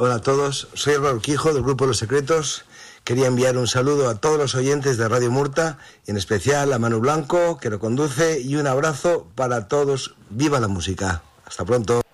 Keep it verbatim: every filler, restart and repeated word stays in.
Hola a todos, soy Álvaro Quijo del Grupo Los Secretos. Quería enviar un saludo a todos los oyentes de Radio Murta, y en especial a Manu Blanco, que lo conduce, y un abrazo para todos. ¡Viva la música! Hasta pronto.